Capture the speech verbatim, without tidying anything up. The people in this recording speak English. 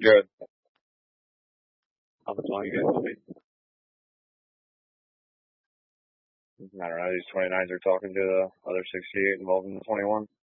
Good. How much longer you guys wait? I don't know. These twenty-nines are talking to the other sixty-eight involved in the twenty-one.